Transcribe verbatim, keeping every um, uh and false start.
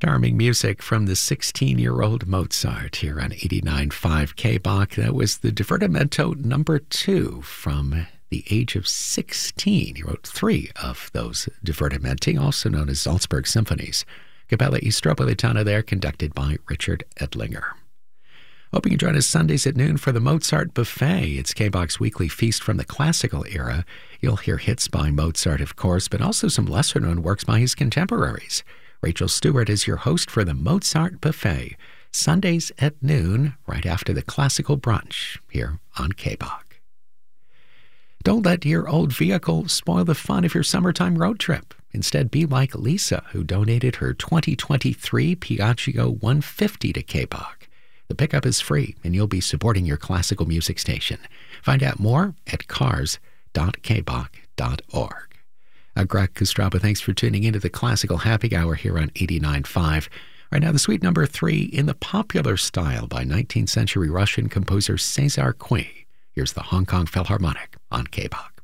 Charming music from the sixteen-year-old Mozart here on eighty-nine point five K B O C. That was the Divertimento number two from the age of sixteen. He wrote three of those Divertimenti, also known as Salzburg Symphonies. Capella Istropolitana there, conducted by Richard Edlinger. Hope you can join us Sundays at noon for the Mozart Buffet. It's K B O C's weekly feast from the classical era. You'll hear hits by Mozart, of course, but also some lesser-known works by his contemporaries. Rachel Stewart is your host for the Mozart Buffet, Sundays at noon, right after the classical brunch here on K B O C. Don't let your old vehicle spoil the fun of your summertime road trip. Instead, be like Lisa, who donated her twenty twenty-three Piaggio one fifty to K B O C. The pickup is free, and you'll be supporting your classical music station. Find out more at cars dot k b o c dot org. I'm Greg Kostraba. Thanks for tuning into the Classical Happy Hour here on eighty-nine point five. Right now, the suite number three in the popular style by nineteenth century Russian composer César Cui. Here's the Hong Kong Philharmonic on K B O C.